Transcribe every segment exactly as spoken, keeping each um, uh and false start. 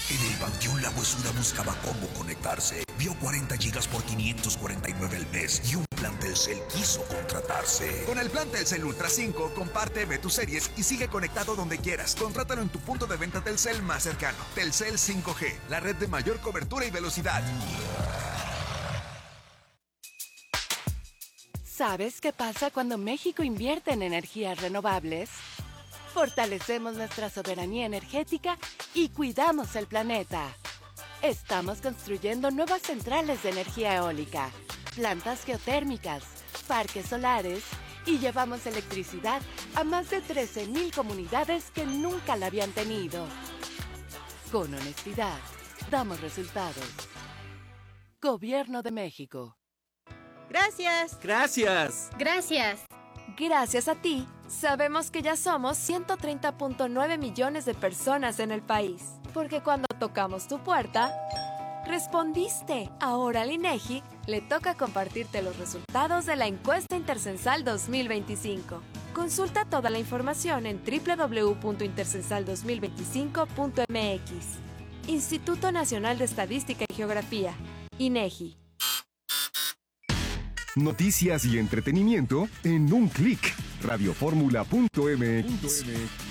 En el Panteón La Huesuda buscaba cómo conectarse. Vio cuarenta gigas por quinientos cuarenta y nueve al mes y un plan Telcel quiso contratarse. Con el plan Telcel Ultra cinco, comparte, ve tus series y sigue conectado donde quieras. Contrátalo en tu punto de venta Telcel más cercano. Telcel cinco G, la red de mayor cobertura y velocidad. ¿Sabes qué pasa cuando México invierte en energías renovables? Fortalecemos nuestra soberanía energética y cuidamos el planeta. Estamos construyendo nuevas centrales de energía eólica, plantas geotérmicas, parques solares y llevamos electricidad a más de trece mil comunidades que nunca la habían tenido. Con honestidad, damos resultados. Gobierno de México. Gracias. Gracias. Gracias. Gracias a ti, sabemos que ya somos ciento treinta punto nueve millones de personas en el país. Porque cuando tocamos tu puerta, respondiste. Ahora al INEGI le toca compartirte los resultados de la encuesta Intercensal dos mil veinticinco. Consulta toda la información en doble u doble u doble u punto intercensal dos mil veinticinco punto m x. Instituto Nacional de Estadística y Geografía, INEGI. Noticias y entretenimiento en un clic. radioformula punto m x.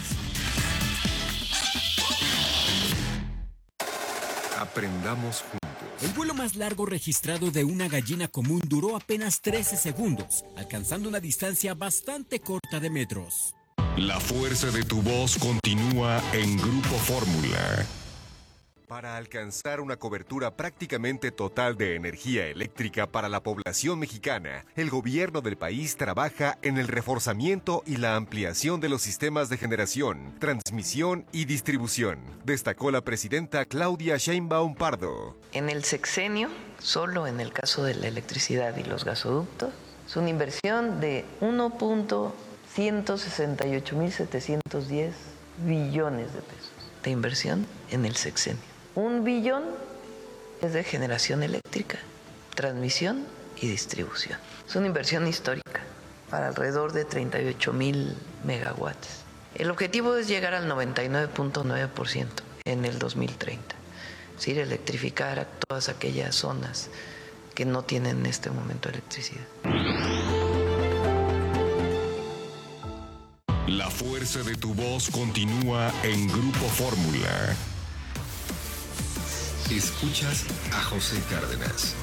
Aprendamos juntos. El vuelo más largo registrado de una gallina común duró apenas trece segundos, alcanzando una distancia bastante corta de metros. La fuerza de tu voz continúa en Grupo Fórmula. Para alcanzar una cobertura prácticamente total de energía eléctrica para la población mexicana, el gobierno del país trabaja en el reforzamiento y la ampliación de los sistemas de generación, transmisión y distribución, destacó la presidenta Claudia Sheinbaum Pardo. En el sexenio, solo en el caso de la electricidad y los gasoductos, es una inversión de uno punto ciento sesenta y ocho mil setecientos diez billones de pesos de inversión en el sexenio. Un billón es de generación eléctrica, transmisión y distribución. Es una inversión histórica para alrededor de treinta y ocho mil megawatts. El objetivo es llegar al noventa y nueve punto nueve por ciento en el dos mil treinta. Es decir, electrificar a todas aquellas zonas que no tienen en este momento electricidad. La fuerza de tu voz continúa en Grupo Fórmula. Escuchas a José Cárdenas.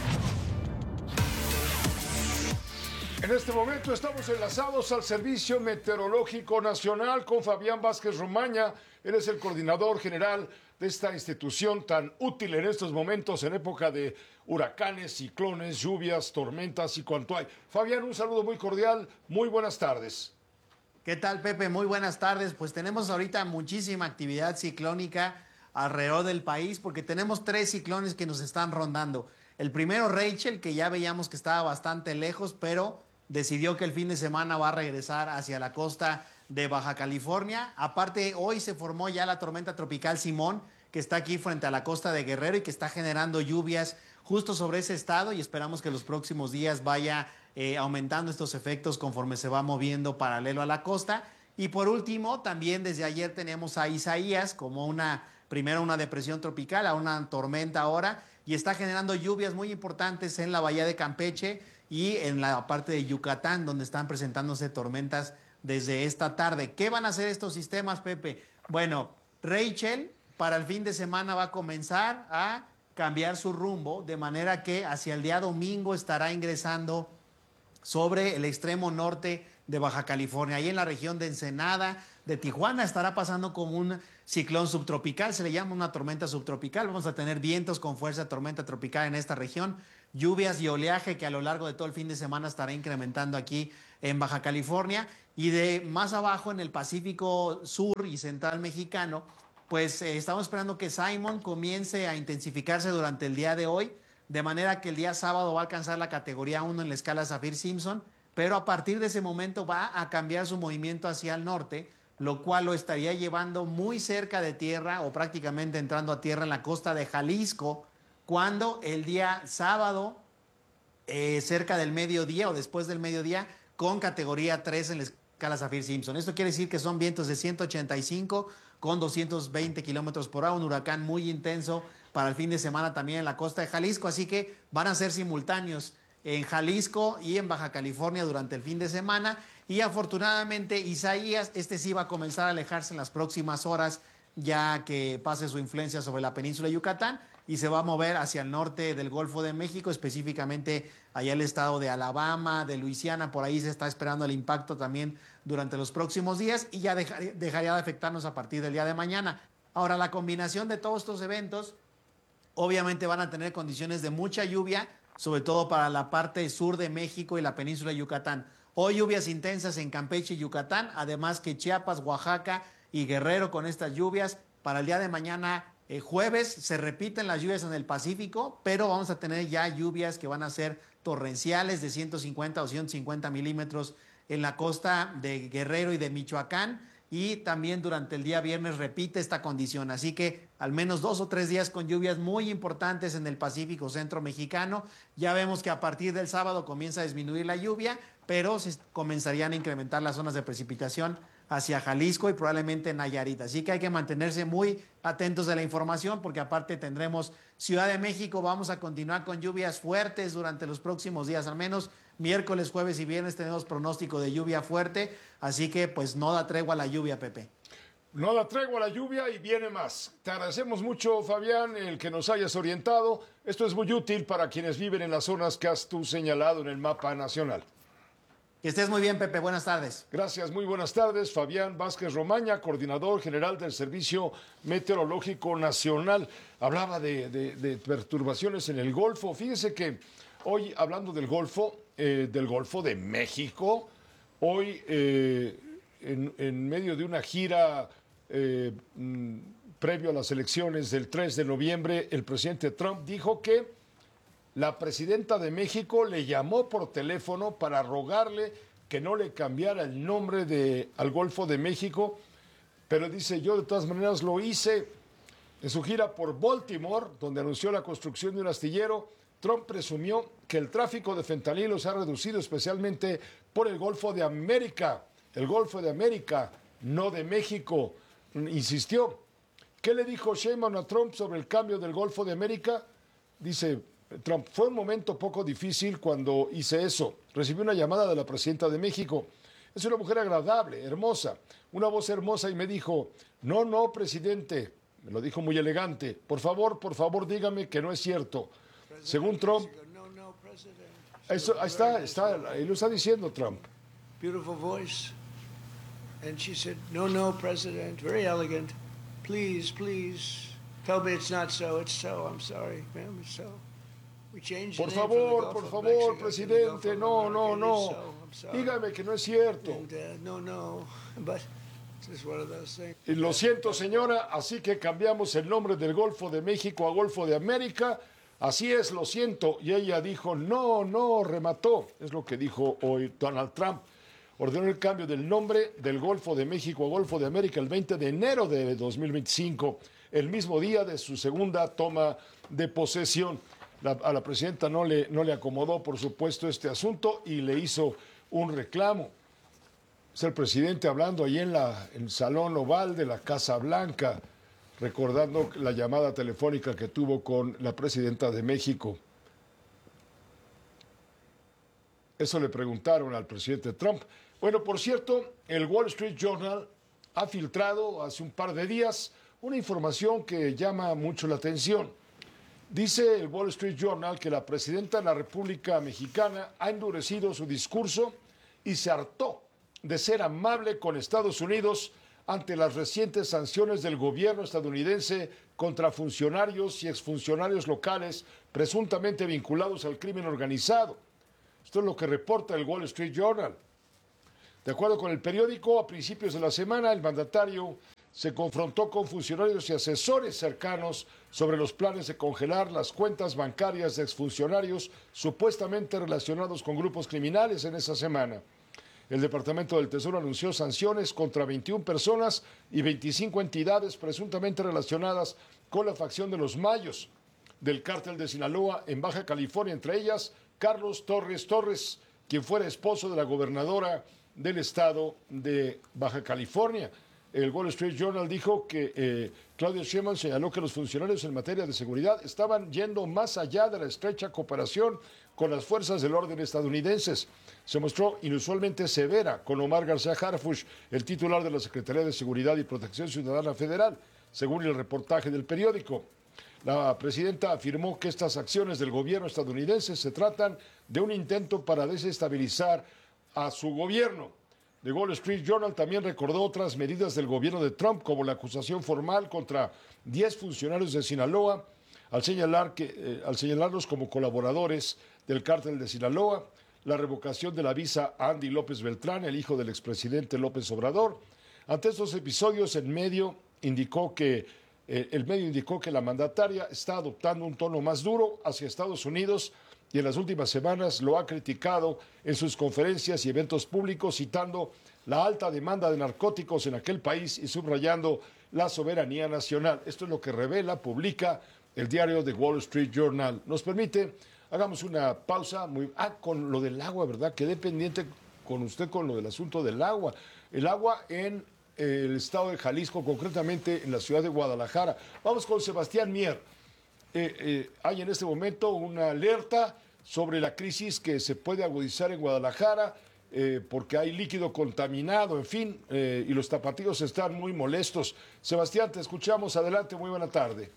En este momento estamos enlazados al Servicio Meteorológico Nacional con Fabián Vázquez Romaña. Él es el coordinador general de esta institución tan útil en estos momentos, en época de huracanes, ciclones, lluvias, tormentas y cuanto hay. Fabián, un saludo muy cordial. Muy buenas tardes. ¿Qué tal, Pepe? Muy buenas tardes. Pues tenemos ahorita muchísima actividad ciclónica alrededor del país porque tenemos tres ciclones que nos están rondando. El primero, Rachel, que ya veíamos que estaba bastante lejos, pero decidió que el fin de semana va a regresar hacia la costa de Baja California. Aparte, hoy se formó ya la tormenta tropical Simón, que está aquí frente a la costa de Guerrero y que está generando lluvias justo sobre ese estado, y esperamos que los próximos días vaya eh, aumentando estos efectos conforme se va moviendo paralelo a la costa. Y por último, también desde ayer tenemos a Isaías como una, primero una depresión tropical, a una tormenta ahora, y está generando lluvias muy importantes en la bahía de Campeche y en la parte de Yucatán, donde están presentándose tormentas desde esta tarde. ¿Qué van a hacer estos sistemas, Pepe? Bueno, Rachel para el fin de semana va a comenzar a cambiar su rumbo, de manera que hacia el día domingo estará ingresando sobre el extremo norte de Baja California. Ahí en la región de Ensenada, de Tijuana, estará pasando como un ciclón subtropical, se le llama una tormenta subtropical. Vamos a tener vientos con fuerza de tormenta tropical en esta región, lluvias y oleaje que a lo largo de todo el fin de semana estará incrementando aquí en Baja California. Y de más abajo en el Pacífico Sur y Central Mexicano, pues eh, estamos esperando que Simon comience a intensificarse durante el día de hoy, de manera que el día sábado va a alcanzar la categoría uno en la escala Saffir-Simpson, pero a partir de ese momento va a cambiar su movimiento hacia el norte, lo cual lo estaría llevando muy cerca de tierra o prácticamente entrando a tierra en la costa de Jalisco, cuando el día sábado, eh, cerca del mediodía o después del mediodía, con categoría tres en la escala Saffir-Simpson. Esto quiere decir que son vientos de ciento ochenta y cinco con doscientos veinte kilómetros por hora, un huracán muy intenso para el fin de semana también en la costa de Jalisco, así que van a ser simultáneos en Jalisco y en Baja California durante el fin de semana. Y afortunadamente Isaías, este sí va a comenzar a alejarse en las próximas horas, ya que pase su influencia sobre la península de Yucatán, y se va a mover hacia el norte del Golfo de México, específicamente allá el estado de Alabama, de Luisiana. Por ahí se está esperando el impacto también durante los próximos días, y ya dejaría, dejaría de afectarnos a partir del día de mañana. Ahora, la combinación de todos estos eventos obviamente van a tener condiciones de mucha lluvia, sobre todo para la parte sur de México y la península de Yucatán. Hoy lluvias intensas en Campeche y Yucatán, además que Chiapas, Oaxaca y Guerrero con estas lluvias. Para el día de mañana, eh, jueves, se repiten las lluvias en el Pacífico, pero vamos a tener ya lluvias que van a ser torrenciales de ciento cincuenta o ciento cincuenta milímetros en la costa de Guerrero y de Michoacán. Y también durante el día viernes repite esta condición, así que al menos dos o tres días con lluvias muy importantes en el Pacífico centro mexicano. Ya vemos que a partir del sábado comienza a disminuir la lluvia, pero se comenzarían a incrementar las zonas de precipitación hacia Jalisco y probablemente Nayarit. Así que hay que mantenerse muy atentos de la información, porque aparte tendremos Ciudad de México, vamos a continuar con lluvias fuertes durante los próximos días, al menos miércoles, jueves y viernes tenemos pronóstico de lluvia fuerte, así que pues no da tregua a la lluvia, Pepe. No da tregua a la lluvia y viene más. Te agradecemos mucho, Fabián, el que nos hayas orientado. Esto es muy útil para quienes viven en las zonas que has tú señalado en el mapa nacional. Que estés muy bien, Pepe. Buenas tardes. Gracias, muy buenas tardes. Fabián Vázquez Romaña, coordinador general del Servicio Meteorológico Nacional. Hablaba de, de, de perturbaciones en el Golfo. Fíjese que hoy, hablando del Golfo, eh, del Golfo de México, hoy eh, en, en medio de una gira eh, mm, previo a las elecciones del tres de noviembre, el presidente Trump dijo que la presidenta de México le llamó por teléfono para rogarle que no le cambiara el nombre de, al Golfo de México, pero dice, yo de todas maneras lo hice. En su gira por Baltimore, donde anunció la construcción de un astillero, Trump presumió que el tráfico de fentanilo se ha reducido especialmente por el Golfo de América. El Golfo de América, no de México, insistió. ¿Qué le dijo Sheinbaum a Trump sobre el cambio del Golfo de América? Dice Trump, fue un momento poco difícil cuando hice eso. Recibí una llamada de la presidenta de México. Es una mujer agradable, hermosa, una voz hermosa, y me dijo, no, no, presidente, me lo dijo muy elegante, por favor, por favor, dígame que no es cierto. Según Trump, eso, ahí está, está, ahí lo está diciendo Trump. Beautiful voice. And she said, no, no, president, very elegant. Please, please, tell me it's not so, it's so, I'm sorry, ma'am, it's so. Por favor, por favor, presidente, no, no, no. Dígame que no es cierto. Y lo siento, señora, así que cambiamos el nombre del Golfo de México a Golfo de América. Así es, lo siento. Y ella dijo, no, no, remató. Es lo que dijo hoy Donald Trump. Ordenó el cambio del nombre del Golfo de México a Golfo de América el veinte de enero de dos mil veinticinco, el mismo día de su segunda toma de posesión. La, a la presidenta no le, no le acomodó, por supuesto, este asunto y le hizo un reclamo. Es el presidente hablando ahí en, la, en el Salón Oval de la Casa Blanca, recordando la llamada telefónica que tuvo con la presidenta de México. Eso le preguntaron al presidente Trump. Bueno, por cierto, el Wall Street Journal ha filtrado hace un par de días una información que llama mucho la atención. Dice el Wall Street Journal que la presidenta de la República Mexicana ha endurecido su discurso y se hartó de ser amable con Estados Unidos ante las recientes sanciones del gobierno estadounidense contra funcionarios y exfuncionarios locales presuntamente vinculados al crimen organizado. Esto es lo que reporta el Wall Street Journal. De acuerdo con el periódico, a principios de la semana, el mandatario se confrontó con funcionarios y asesores cercanos sobre los planes de congelar las cuentas bancarias de exfuncionarios supuestamente relacionados con grupos criminales en esa semana. El Departamento del Tesoro anunció sanciones contra veintiuna personas y veinticinco entidades presuntamente relacionadas con la facción de los Mayos del cártel de Sinaloa en Baja California, entre ellas Carlos Torres Torres, quien fuera esposo de la gobernadora del estado de Baja California. El Wall Street Journal dijo que eh, Claudia Sheinbaum señaló que los funcionarios en materia de seguridad estaban yendo más allá de la estrecha cooperación con las fuerzas del orden estadounidenses. Se mostró inusualmente severa con Omar García Harfuch, el titular de la Secretaría de Seguridad y Protección Ciudadana Federal, según el reportaje del periódico. La presidenta afirmó que estas acciones del gobierno estadounidense se tratan de un intento para desestabilizar a su gobierno. The Wall Street Journal también recordó otras medidas del gobierno de Trump, como la acusación formal contra diez funcionarios de Sinaloa, al, señalar que, eh, al señalarlos como colaboradores del cártel de Sinaloa, la revocación de la visa a Andy López Beltrán, el hijo del expresidente López Obrador. Ante estos episodios, el medio indicó que, eh, el medio indicó que la mandataria está adoptando un tono más duro hacia Estados Unidos, y en las últimas semanas lo ha criticado en sus conferencias y eventos públicos, citando la alta demanda de narcóticos en aquel país y subrayando la soberanía nacional. Esto es lo que revela, publica el diario The Wall Street Journal. Nos permite, hagamos una pausa. Muy, ah, con lo del agua, ¿verdad? Quedé pendiente con usted con lo del asunto del agua. El agua en el estado de Jalisco, concretamente en la ciudad de Guadalajara. Vamos con Sebastián Mier. Eh, eh, hay en este momento una alerta sobre la crisis que se puede agudizar en Guadalajara eh, porque hay líquido contaminado, en fin, eh, y los tapatíos están muy molestos. Sebastián, te escuchamos. Adelante, muy buena tarde.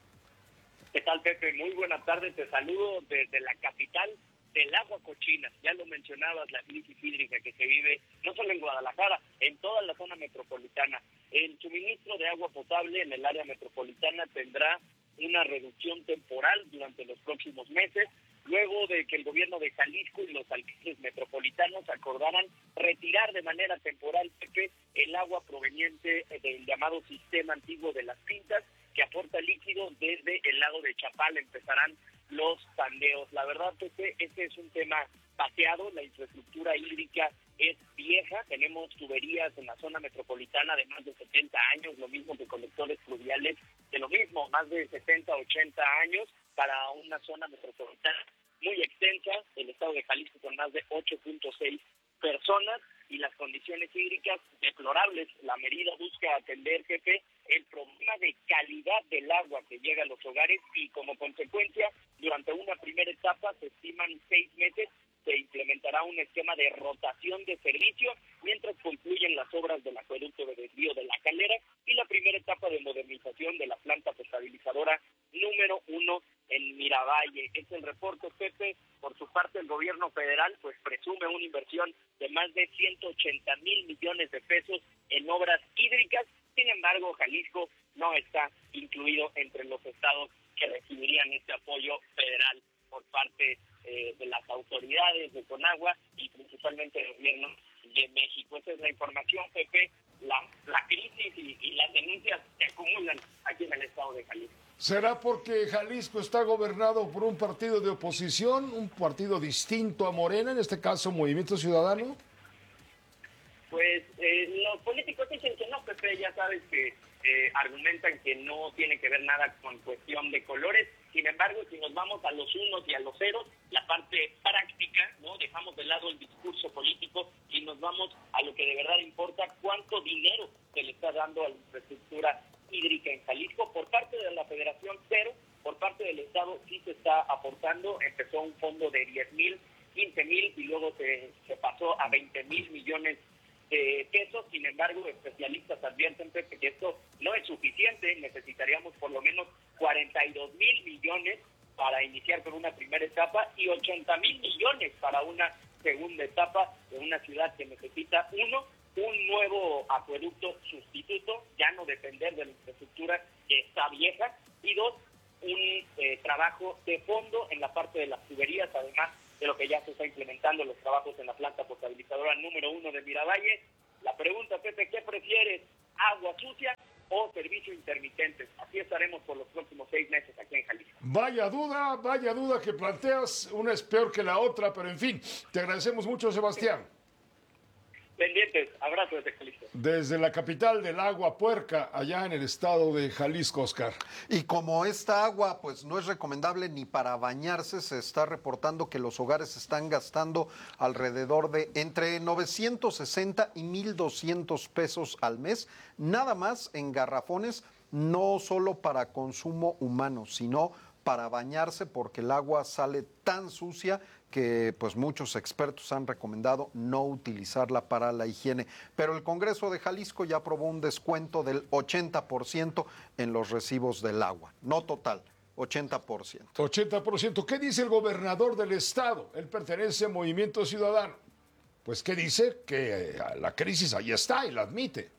¿Qué tal, Pepe? Muy buena tarde. Te saludo desde la capital del agua cochina. Ya lo mencionabas, la crisis hídrica que se vive no solo en Guadalajara, en toda la zona metropolitana. El suministro de agua potable en el área metropolitana tendrá una reducción temporal durante los próximos meses, luego de que el gobierno de Jalisco y los alcaldes metropolitanos acordaran retirar de manera temporal, Pepe, el agua proveniente del llamado sistema antiguo de las Pintas, que aporta líquido desde el lago de Chapala. Empezarán los tandeos. La verdad, Pepe, este es un tema pateado. La infraestructura hídrica es vieja. Tenemos tuberías en la zona metropolitana de más de setenta años, lo mismo que colectores fluviales de lo mismo, más de setenta, ochenta años, para una zona metropolitana muy extensa, el estado de Jalisco con más de ocho punto seis personas, y las condiciones hídricas deplorables. La medida busca atender, jefe, el problema de calidad del agua que llega a los hogares, y como consecuencia, durante una primera etapa, se estiman seis meses, se implementará un esquema de rotación de servicio mientras concluyen las obras del acueducto de desvío de La Calera y la primera etapa de modernización de la planta potabilizadora número uno en Miravalle. Es el reporte, Pepe. Por su parte, el gobierno federal pues presume una inversión de más de ciento ochenta mil millones de pesos en obras hídricas. Sin embargo, Jalisco no está incluido entre los estados que recibirían este apoyo federal por parte eh, de las autoridades de Conagua y principalmente el gobierno de México. Esa es la información, Pepe. La, la crisis y, y las denuncias se acumulan aquí en el estado de Jalisco. ¿Será porque Jalisco está gobernado por un partido de oposición, un partido distinto a Morena, en este caso Movimiento Ciudadano? Pues eh, los políticos dicen que no, Pepe. Ya sabes que eh, argumentan que no tiene que ver nada con cuestión de colores. Sin embargo, si nos vamos a los unos y a los ceros, la parte práctica, ¿no? Dejamos de lado el discurso político y nos vamos a lo que de verdad importa: cuánto dinero se le está dando a la infraestructura hídrica en Jalisco. Por parte de la Federación, cero. Por parte del Estado sí se está aportando. Empezó un fondo de diez mil, quince mil y luego se, se pasó a veinte mil millones de pesos. Sin embargo, especialistas advierten, Pepe, que esto no es suficiente. Necesitaríamos por lo menos cuarenta y dos mil millones para iniciar con una primera etapa y ochenta mil millones para una segunda etapa de una ciudad que necesita, uno, un nuevo acueducto sustituto, ya no depender de la infraestructura que está vieja, y dos, un eh, trabajo de fondo en la parte de las tuberías, además de lo que ya se está implementando, los trabajos en la planta potabilizadora número uno de Miravalle. La pregunta, Pepe, ¿qué prefieres? ¿Agua sucia o servicio intermitente? Así estaremos por los próximos seis meses aquí en Jalisco. Vaya duda, vaya duda que planteas, una es peor que la otra, pero en fin, te agradecemos mucho, Sebastián. Pendientes, abrazo desde Jalisco. Desde la capital del agua puerca, allá en el estado de Jalisco, Oscar. Y como esta agua pues no es recomendable ni para bañarse, se está reportando que los hogares están gastando alrededor de entre novecientos sesenta y mil doscientos pesos al mes, nada más en garrafones, no solo para consumo humano, sino para bañarse, porque el agua sale tan sucia que pues muchos expertos han recomendado no utilizarla para la higiene. Pero el Congreso de Jalisco ya aprobó un descuento del ochenta por ciento en los recibos del agua, no total, ochenta por ciento. ochenta por ciento. ¿Qué dice el gobernador del estado? Él pertenece al Movimiento Ciudadano. Pues ¿qué dice? Que la crisis ahí está y la admite.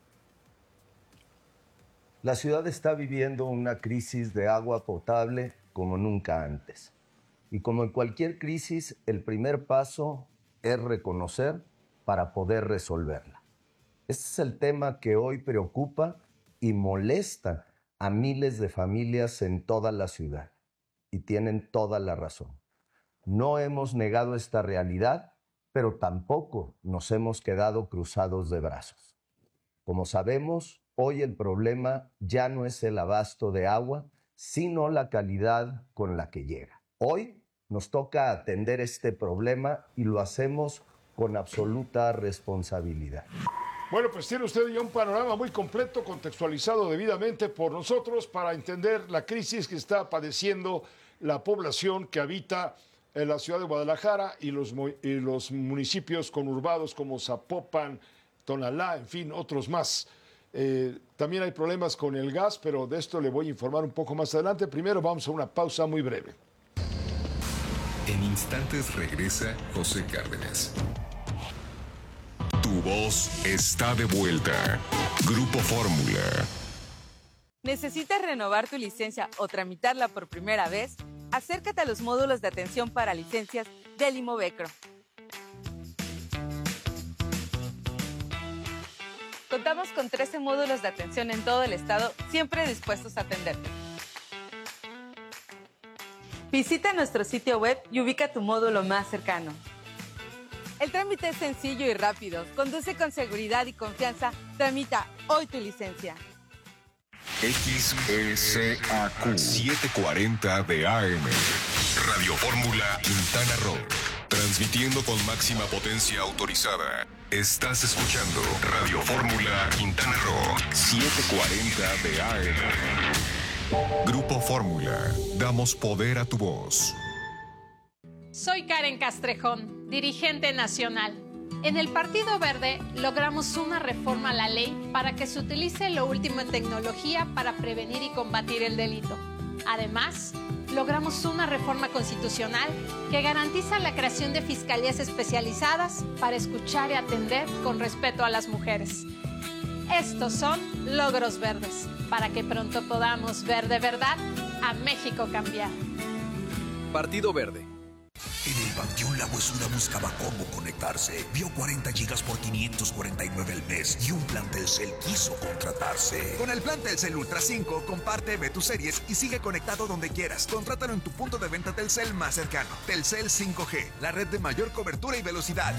La ciudad está viviendo una crisis de agua potable como nunca antes. Y como en cualquier crisis, el primer paso es reconocer para poder resolverla. Este es el tema que hoy preocupa y molesta a miles de familias en toda la ciudad. Y tienen toda la razón. No hemos negado esta realidad, pero tampoco nos hemos quedado cruzados de brazos. Como sabemos, hoy el problema ya no es el abasto de agua, sino la calidad con la que llega. Hoy nos toca atender este problema y lo hacemos con absoluta responsabilidad. Bueno, pues tiene usted ya un panorama muy completo, contextualizado debidamente por nosotros para entender la crisis que está padeciendo la población que habita en la ciudad de Guadalajara y los, y los municipios conurbados como Zapopan, Tonalá, en fin, otros más. Eh, también hay problemas con el gas, pero de esto le voy a informar un poco más adelante. Primero vamos a una pausa muy breve. En instantes regresa José Cárdenas. Tu voz está de vuelta. Grupo Fórmula. ¿Necesitas renovar tu licencia o tramitarla por primera vez? Acércate a los módulos de atención para licencias del Imovecro. Contamos con trece módulos de atención en todo el estado, siempre dispuestos a atenderte. Visita nuestro sitio web y ubica tu módulo más cercano. El trámite es sencillo y rápido. Conduce con seguridad y confianza. Tramita hoy tu licencia. X S A Q setecientos cuarenta de A M. Radio Fórmula Quintana Roo. Transmitiendo con máxima potencia autorizada. Estás escuchando Radio Fórmula Quintana Roo setecientos cuarenta de A M. Grupo Fórmula, damos poder a tu voz. Soy Karen Castrejón, dirigente nacional. En el Partido Verde logramos una reforma a la ley para que se utilice lo último en tecnología para prevenir y combatir el delito. Además, logramos una reforma constitucional que garantiza la creación de fiscalías especializadas para escuchar y atender con respeto a las mujeres. Estos son logros verdes, para que pronto podamos ver de verdad a México cambiar. Partido Verde. En el Panteón La Huesuda buscaba cómo conectarse. Vio cuarenta gigas por quinientos cuarenta y nueve al mes y un plan Telcel quiso contratarse. Con el plan Telcel Ultra cinco, comparte, ve tus series y sigue conectado donde quieras. Contrátalo en tu punto de venta Telcel más cercano. Telcel cinco G, la red de mayor cobertura y velocidad.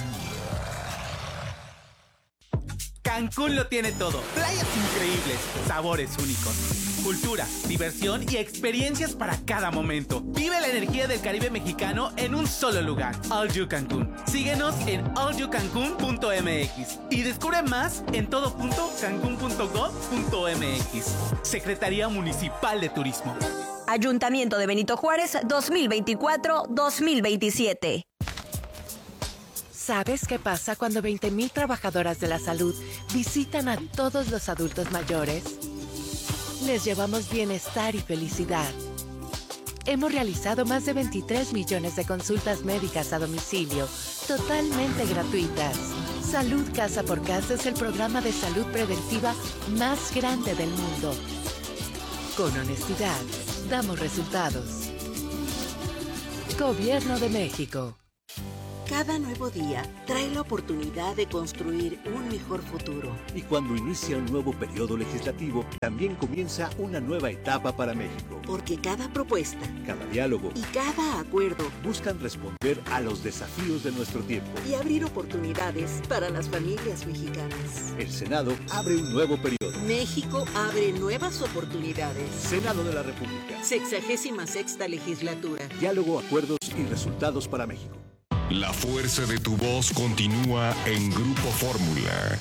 Cancún lo tiene todo. Playas increíbles, sabores únicos, cultura, diversión y experiencias para cada momento. Vive la energía del Caribe mexicano en un solo lugar. All You Cancún. Síguenos en all you cancún punto m x y descubre más en todo punto cancún punto gov punto m x. Secretaría Municipal de Turismo. Ayuntamiento de Benito Juárez dos mil veinticuatro dos mil veintisiete. ¿Sabes qué pasa cuando veinte mil trabajadoras de la salud visitan a todos los adultos mayores? Les llevamos bienestar y felicidad. Hemos realizado más de veintitrés millones de consultas médicas a domicilio, totalmente gratuitas. Salud Casa por Casa es el programa de salud preventiva más grande del mundo. Con honestidad, damos resultados. Gobierno de México. Cada nuevo día trae la oportunidad de construir un mejor futuro. Y cuando inicia un nuevo periodo legislativo, también comienza una nueva etapa para México. Porque cada propuesta, cada diálogo y cada acuerdo buscan responder a los desafíos de nuestro tiempo y abrir oportunidades para las familias mexicanas. El Senado abre un nuevo periodo. México abre nuevas oportunidades. Senado de la República. Sexagésima sexta legislatura. Diálogo, acuerdos y resultados para México. La fuerza de tu voz continúa en Grupo Fórmula.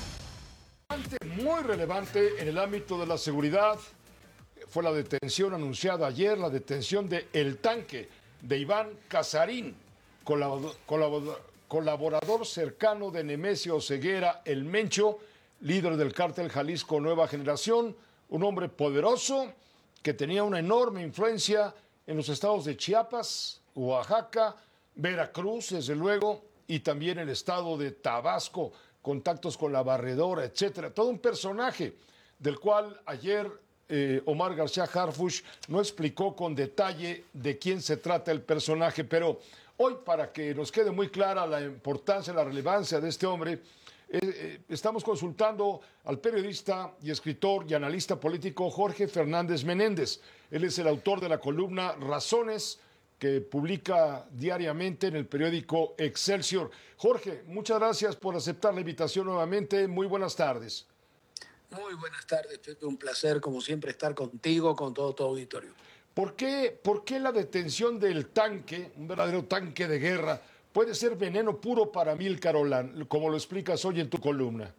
Muy relevante en el ámbito de la seguridad fue la detención anunciada ayer, la detención de El Tanque, de Iván Casarín, colaborador, colaborador, colaborador cercano de Nemesio Ceguera, el Mencho, líder del cártel Jalisco Nueva Generación, un hombre poderoso que tenía una enorme influencia en los estados de Chiapas, Oaxaca, Veracruz, desde luego, y también el estado de Tabasco, contactos con la Barredora, etcétera. Todo un personaje del cual ayer eh, Omar García Harfuch no explicó con detalle de quién se trata el personaje, pero hoy, para que nos quede muy clara la importancia, la relevancia de este hombre, eh, eh, estamos consultando al periodista y escritor y analista político Jorge Fernández Menéndez. Él es el autor de la columna Razones, que publica diariamente en el periódico Excelsior. Jorge, muchas gracias por aceptar la invitación nuevamente. Muy buenas tardes. Muy buenas tardes, Pepe. Un placer, como siempre, estar contigo, con todo tu auditorio. ¿Por qué, por qué la detención del tanque, un verdadero tanque de guerra, puede ser veneno puro para Amílcar Olán, como lo explicas hoy en tu columna?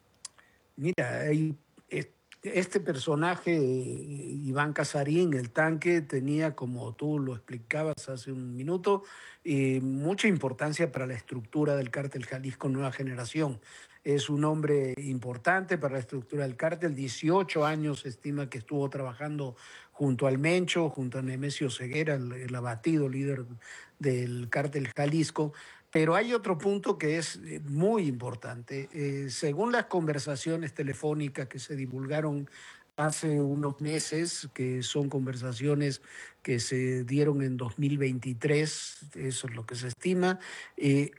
Mira, hay... Este personaje, Iván Casarín, el tanque, tenía, como tú lo explicabas hace un minuto, eh, mucha importancia para la estructura del cártel Jalisco Nueva Generación. Es un hombre importante para la estructura del cártel. dieciocho años se estima que estuvo trabajando junto al Mencho, junto a Nemesio Ceguera, el, el abatido líder del cártel Jalisco. Pero hay otro punto que es muy importante. Eh, según las conversaciones telefónicas que se divulgaron hace unos meses, que son conversaciones que se dieron en dos mil veintitrés, eso es lo que se estima, eh,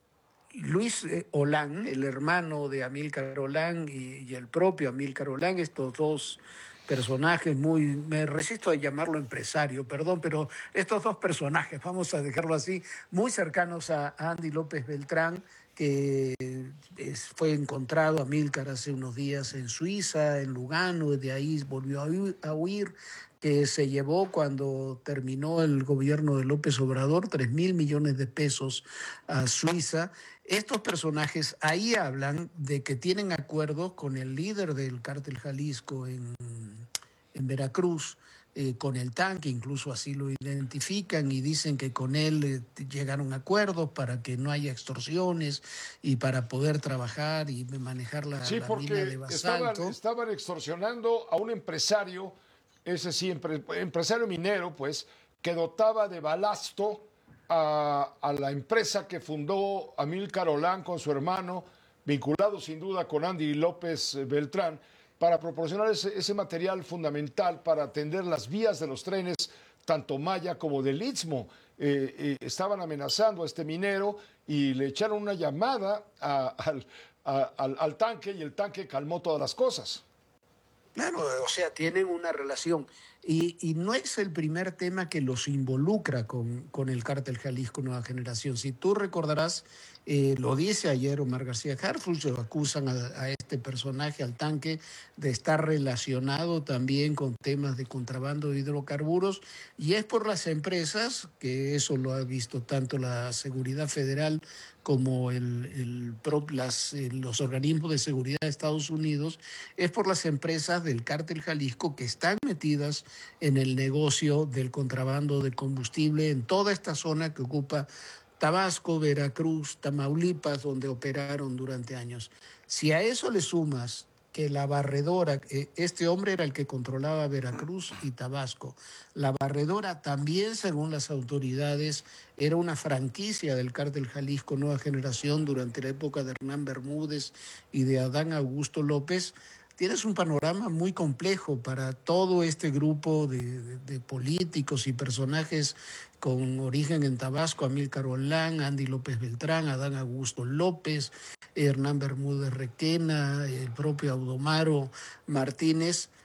Luis Olán, el hermano de Amílcar Olán y, y el propio Amílcar Olán, estos dos personajes muy, me resisto a llamarlo empresario, perdón, pero estos dos personajes, vamos a dejarlo así, muy cercanos a Andy López Beltrán, que es, fue encontrado Amílcar hace unos días en Suiza, en Lugano, de ahí volvió a huir, a huir que se llevó cuando terminó el gobierno de López Obrador, tres mil millones de pesos a Suiza. Estos personajes ahí hablan de que tienen acuerdos con el líder del cártel Jalisco en, en Veracruz, eh, con el tanque, incluso así lo identifican y dicen que con él eh, llegaron a acuerdos para que no haya extorsiones y para poder trabajar y manejar la, sí, la porque mina de basalto. Estaban, estaban extorsionando a un empresario, ese sí, empresario minero, pues, que dotaba de balasto a, a la empresa que fundó Amílcar Olán con su hermano, vinculado sin duda con Andy López Beltrán, para proporcionar ese, ese material fundamental para atender las vías de los trenes, tanto Maya como del Istmo. Eh, eh, estaban amenazando a este minero y le echaron una llamada a, al, a, al, al tanque y el tanque calmó todas las cosas. Claro, o sea, tienen una relación. Y, y no es el primer tema que los involucra con, con el cártel Jalisco Nueva Generación. Si tú recordarás, eh, lo dice ayer Omar García Harfuch, lo acusan a, a este personaje, al tanque, de estar relacionado también con temas de contrabando de hidrocarburos, y es por las empresas, que eso lo ha visto tanto la Seguridad Federal como el, el, las, los organismos de seguridad de Estados Unidos, es por las empresas del cártel Jalisco que están metidas en el negocio del contrabando de combustible en toda esta zona que ocupa Tabasco, Veracruz, Tamaulipas, donde operaron durante años. Si a eso le sumas que la Barredora, este hombre era el que controlaba Veracruz y Tabasco, la Barredora también, según las autoridades, era una franquicia del cártel Jalisco Nueva Generación durante la época de Hernán Bermúdez y de Adán Augusto López. tienes un panorama muy complejo para todo este grupo de, de, de políticos y personajes con origen en Tabasco: Amílcar Olán, Andy López Beltrán, Adán Augusto López, Hernán Bermúdez Requena, el propio Audomaro Martínez.